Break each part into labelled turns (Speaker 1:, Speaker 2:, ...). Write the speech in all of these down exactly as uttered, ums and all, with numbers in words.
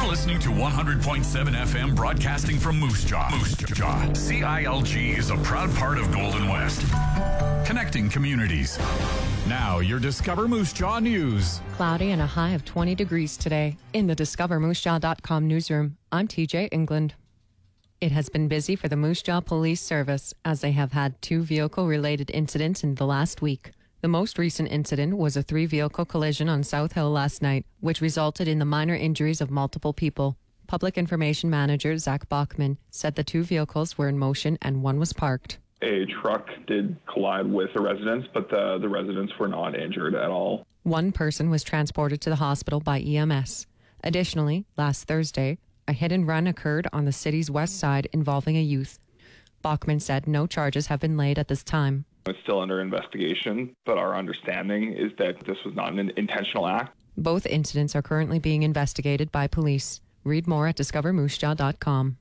Speaker 1: listening to one hundred point seven F M broadcasting from Moose Jaw. Moose Jaw. C I L G is a proud part of Golden West. Connecting communities. Now, your Discover Moose Jaw news.
Speaker 2: Cloudy and a high of twenty degrees today. In the discover moose jaw dot com newsroom, I'm T J England. It has been busy for the Moose Jaw Police Service as they have had two vehicle-related incidents in the last week. The most recent incident was a three-vehicle collision on South Hill last night, which resulted in the minor injuries of multiple people. Public Information Manager Zach Bachman said the two vehicles were in motion and one was parked.
Speaker 3: A truck did collide with a residence, but the, the residents were not injured at all.
Speaker 2: One person was transported to the hospital by E M S. Additionally, last Thursday, a hit and run occurred on the city's west side involving a youth. Bachman said no charges have been laid at this time.
Speaker 3: It's still under investigation, but our understanding is that this was not an intentional act.
Speaker 2: Both incidents are currently being investigated by police. Read more at discover moose jaw dot com.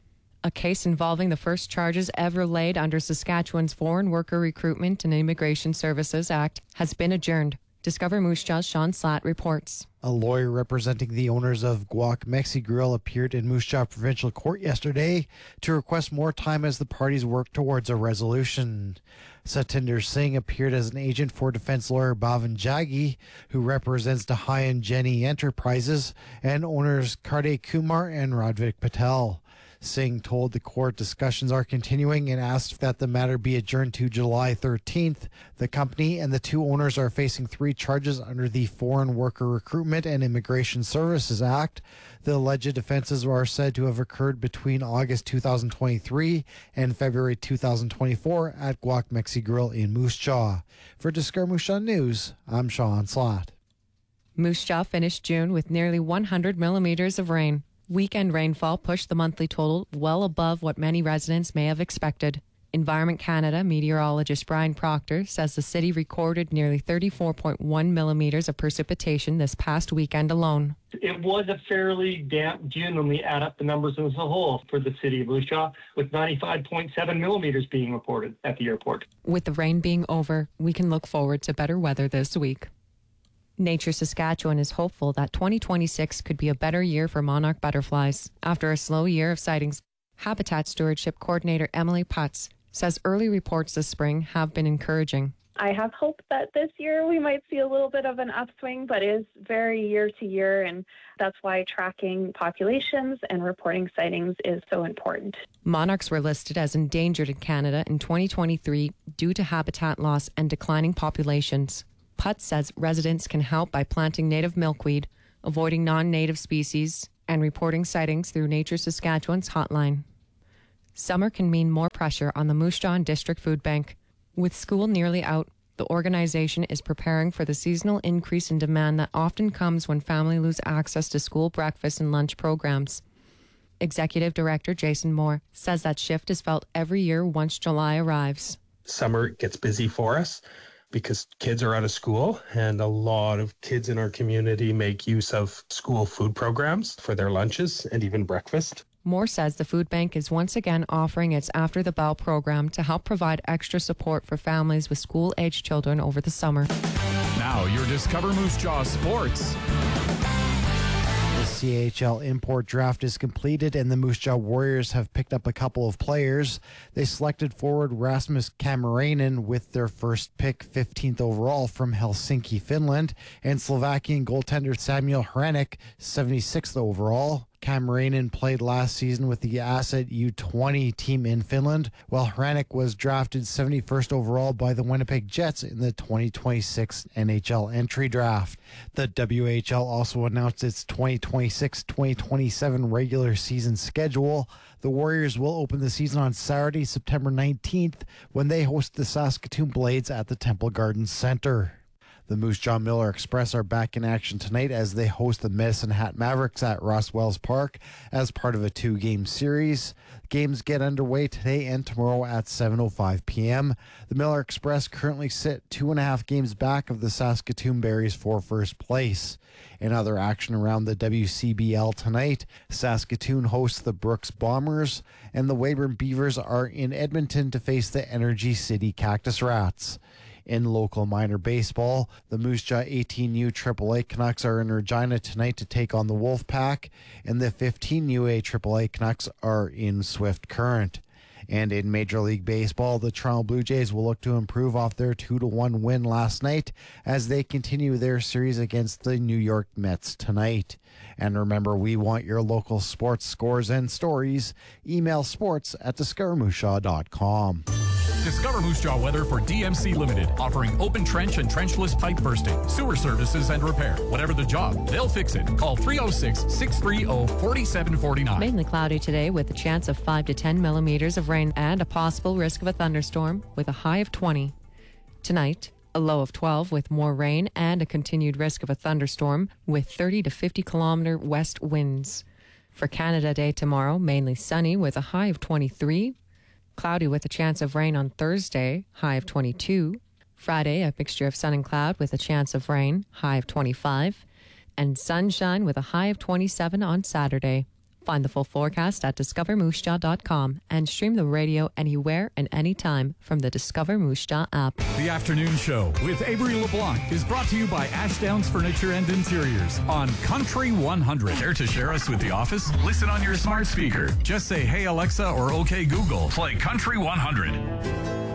Speaker 2: A case involving the first charges ever laid under Saskatchewan's Foreign Worker Recruitment and Immigration Services Act has been adjourned. Discover Moose Jaw's Sean Slatt reports.
Speaker 4: A lawyer representing the owners of Guac Mexi Grill appeared in Moose Jaw Provincial Court yesterday to request more time as the parties work towards a resolution. Satinder Singh appeared as an agent for defense lawyer Bhavan Jaggi, who represents Dahai and Jenny Enterprises, and owners Karde Kumar and Radvik Patel. Singh told the court discussions are continuing and asked that the matter be adjourned to July thirteenth. The company and the two owners are facing three charges under the Foreign Worker Recruitment and Immigration Services Act. The alleged offenses are said to have occurred between August two thousand twenty-three and February two thousand twenty-four at Guac Mexi Grill in Moose Jaw. For Discover Moose Jaw News, I'm Sean Slatt.
Speaker 2: Moose Jaw finished June with nearly one hundred millimeters of rain. Weekend rainfall pushed the monthly total well above what many residents may have expected. Environment Canada meteorologist Brian Proctor says the city recorded nearly thirty-four point one millimeters of precipitation this past weekend alone.
Speaker 5: It was a fairly damp June when we add up the numbers as a whole for the city of Moose Jaw, with ninety-five point seven millimeters being reported at the airport.
Speaker 2: With the rain being over, we can look forward to better weather this week. Nature Saskatchewan is hopeful that twenty twenty-six could be a better year for monarch butterflies. After a slow year of sightings, Habitat Stewardship Coordinator Emily Putz says early reports this spring have been encouraging.
Speaker 6: I have hope that this year we might see a little bit of an upswing, but it is very year to year, and that's why tracking populations and reporting sightings is so important.
Speaker 2: Monarchs were listed as endangered in Canada in twenty twenty-three due to habitat loss and declining populations. Putz says residents can help by planting native milkweed, avoiding non-native species, and reporting sightings through Nature Saskatchewan's hotline. Summer can mean more pressure on the Moose Jaw District Food Bank. With school nearly out, the organization is preparing for the seasonal increase in demand that often comes when families lose access to school breakfast and lunch programs. Executive Director Jason Moore says that shift is felt every year once July arrives.
Speaker 7: Summer gets busy for us because kids are out of school, and a lot of kids in our community make use of school food programs for their lunches and even breakfast.
Speaker 2: Moore says the food bank is once again offering its After the Bell program to help provide extra support for families with school-aged children over the summer.
Speaker 1: Now, your Discover Moose Jaw Sports.
Speaker 4: The C H L import draft is completed, and the Moose Jaw Warriors have picked up a couple of players. They selected forward Rasmus Kamarainen with their first pick, fifteenth overall from Helsinki, Finland, and Slovakian goaltender Samuel Hranek, seventy-sixth overall. Kamarainen played last season with the Asset U twenty team in Finland, while Hranek was drafted seventy-first overall by the Winnipeg Jets in the twenty twenty-six N H L entry draft. The W H L also announced its twenty twenty-six twenty twenty-seven regular season schedule. The Warriors will open the season on Saturday, September nineteenth, when they host the Saskatoon Blades at the Temple Gardens Center. The Moose Jaw Miller Express are back in action tonight as they host the Medicine Hat Mavericks at Ross Wells Park as part of a two-game series. Games get underway today and tomorrow at seven oh five p.m. The Miller Express currently sit two and a half games back of the Saskatoon Berries for first place. In other action around the W C B L tonight, Saskatoon hosts the Brooks Bombers, and the Weyburn Beavers are in Edmonton to face the Energy City Cactus Rats. In local minor baseball, the Moose Jaw eighteen U triple A Canucks are in Regina tonight to take on the Wolfpack, and the fifteen U A triple A Canucks are in Swift Current. And in Major League Baseball, the Toronto Blue Jays will look to improve off their two to one win last night as they continue their series against the New York Mets tonight. And remember, we want your local sports scores and stories. Email sports at discover moose jaw dot com.
Speaker 1: Discover Moose Jaw weather for D M C Limited, offering open trench and trenchless pipe bursting, sewer services and repair. Whatever the job, they'll fix it. Call three oh six, six three oh, four seven four nine.
Speaker 2: Mainly cloudy today with a chance of five to ten millimeters of rain and a possible risk of a thunderstorm with a high of twenty. Tonight, a low of twelve with more rain and a continued risk of a thunderstorm with thirty to fifty kilometer west winds. For Canada Day tomorrow, mainly sunny with a high of twenty-three. Cloudy with a chance of rain on Thursday, high of twenty-two. Friday, a mixture of sun and cloud with a chance of rain, high of twenty-five. And sunshine with a high of twenty-seven on Saturday. Find the full forecast at discover moose jaw dot com and stream the radio anywhere and anytime from the Discover Moose Jaw app.
Speaker 1: The Afternoon Show with Avery LeBlanc is brought to you by Ashdowns Furniture and Interiors on Country one hundred. Care to share us with the office? Listen on your smart speaker. Just say, hey Alexa or okay Google. Play Country one hundred.